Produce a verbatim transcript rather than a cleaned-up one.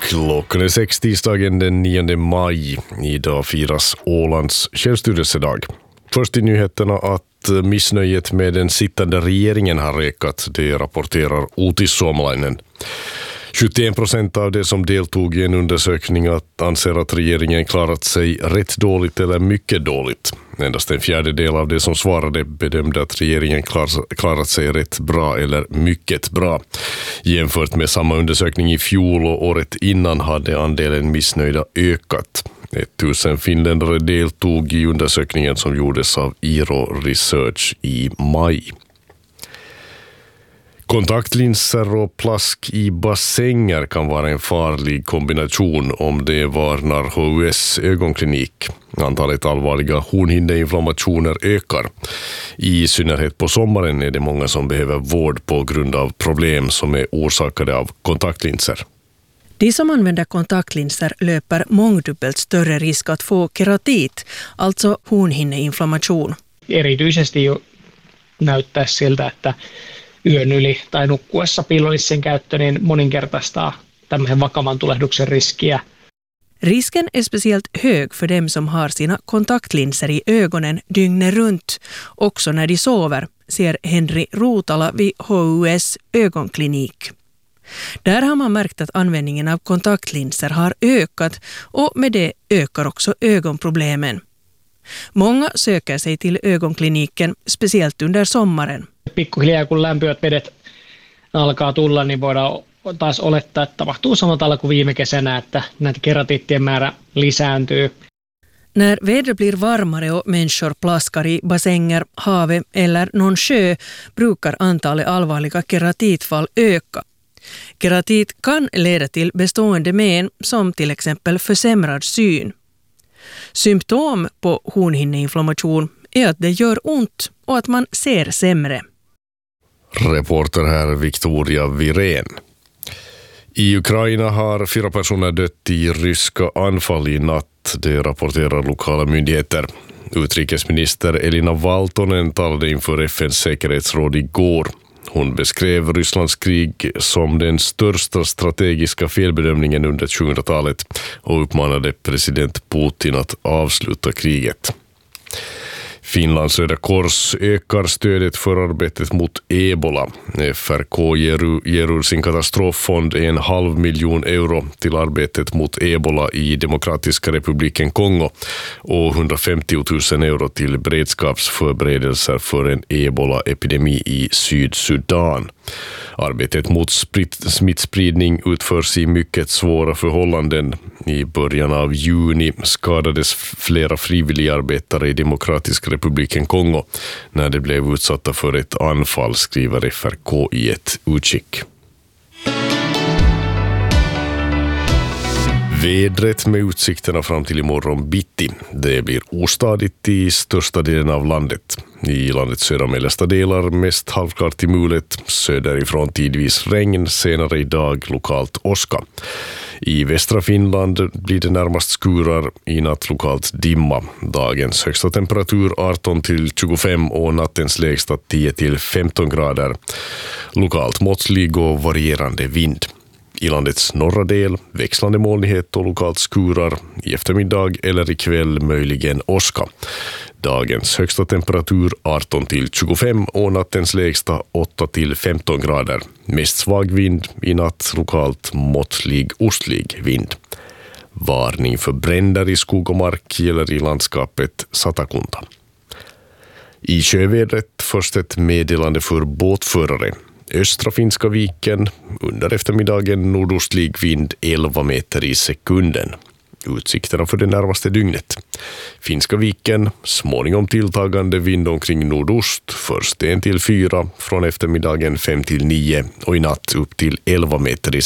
Klockan är sex tisdagen den nionde maj. Idag firas Ålands självstyrelsedag. Först i nyheterna att missnöjet med den sittande regeringen har ökat, det rapporterar Uutis Suomalainen. sjuttioen procent av de som deltog i en undersökning att anser att regeringen klarat sig rätt dåligt eller mycket dåligt. Endast en fjärdedel av de som svarade bedömde att regeringen klar, klarat sig rätt bra eller mycket bra. Jämfört med samma undersökning i fjol och året innan hade andelen missnöjda ökat. Tusen finländare deltog i undersökningen som gjordes av Iro Research i maj. Kontaktlinser och plask i bassänger kan vara en farlig kombination om det varnar H U S ögonklinik. Antalet allvarliga hornhinneinflammationer ökar. I synnerhet på sommaren är det många som behöver vård på grund av problem som är orsakade av kontaktlinser. De som använder kontaktlinser löper mångdubbelt större risk att få keratit, alltså hornhinneinflammation. Erityisesti jo näyttäisi siltä, että yön yli tai nukkuessa piilolinssien käyttö niin moninkertaistaa tämmöisen vakavan tulehduksen riskiä. Risken är speciellt hög för dem som har sina kontaktlinser i ögonen dygnet runt, också när de sover, säger Henry Rotala vid H U S ögonklinik. Där har man märkt att användningen av kontaktlinser har ökat och med det ökar också ögonproblemen. Många söker sig till ögonkliniken, speciellt under sommaren. Pikkuhiljaa kun lämpöät vedet alkaa tulla, niin voidaan taas olettaa, että tapahtuu samalla tavalla kuin viime kesänä, että näitä keratiittien määrä lisääntyy. När vädret blir varmare och människor plaskar i bassänger, havet eller någon sjö brukar antalet allvarliga keratitfall öka. Keratit kan leda till bestående men som till exempel försämrad syn. Symptom på hornhinneinflammation är att det gör ont och att man ser sämre. Reporter här Victoria Virén. I Ukraina har fyra personer dött i ryska anfall i natt, det rapporterar lokala myndigheter. Utrikesminister Elina Valtonen talade inför F N:s säkerhetsråd igår. Hon beskrev Rysslands krig som den största strategiska felbedömningen under tjugohundratalet och uppmanade president Putin att avsluta kriget. Finlands Röda Kors ökar stödet för arbetet mot Ebola. F R K ger, ger ur sin katastroffond en halv miljon euro till arbetet mot Ebola i Demokratiska republiken Kongo och hundrafemtio tusen euro till beredskapsförberedelser för en Ebola-epidemi i Sydsudan. Arbetet mot smittspridning utförs i mycket svåra förhållanden. I början av juni skadades flera frivilliga arbetare i Demokratiska republiken Kongo när de blev utsatta för ett anfall, skriver F R K i ett utskick. Vädret med utsikterna fram till imorgon bitti. Det blir ostadigt i största delen av landet. I landets södra och mellersta delar mest halvklart till mulet, söderifrån tidvis regn, senare idag lokalt åska. I västra Finland blir det närmast skurar, i natt lokalt dimma. Dagens högsta temperatur arton till tjugofem och nattens lägsta tio till femton grader. Lokalt måttlig och varierande vind. I landets norra del växlande molnighet och lokalt skurar, i eftermiddag eller ikväll möjligen åska. Dagens högsta temperatur arton till tjugofem och nattens lägsta åtta till femton grader. Mest svag vind, i natt lokalt måttlig ostlig vind. Varning för bränder i skog och mark gäller i landskapet Satakunta. I sjövädret först ett meddelande för båtförare. Östra Finska viken, under eftermiddagen nordostlig vind elva meter i sekunden. Utsikterna för det närmaste dygnet. Finska viken, småningom tilltagande vind omkring nordost, först en till fyra, från eftermiddagen fem till nio och i natt upp till elva meter i